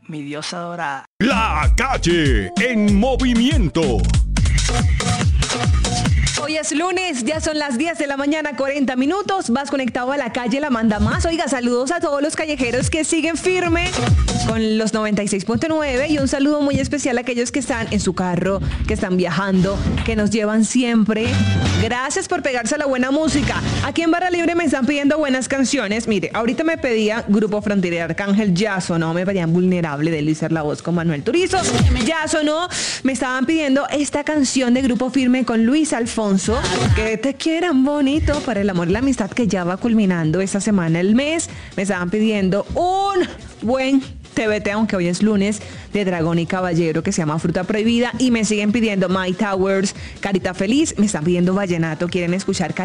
mi diosa dorada. La Calle en movimiento. Hoy es lunes, ya son las 10 de la mañana, 40 minutos. Vas conectado a La Calle, la manda más. Oiga, saludos a todos los callejeros que siguen firme con los 96.9 y un saludo muy especial a aquellos que están en su carro, que están viajando, que nos llevan siempre. Gracias por pegarse a la buena música. Aquí en Barra Libre me están pidiendo buenas canciones. Mire, ahorita me pedía Grupo Frontera, Arcángel, ya sonó. Me pedían Vulnerable de Luis La Voz con Manuel Turizo, ya sonó. Me estaban pidiendo esta canción de Grupo Firme con Luis Alfonso, Que te quieran bonito, para el amor y la amistad, que ya va culminando esta semana el mes. Me estaban pidiendo un buen TBT, aunque hoy es lunes, de Dragón y Caballero, que se llama Fruta Prohibida. Y me siguen pidiendo My Towers, Carita Feliz. Me están pidiendo vallenato, quieren escuchar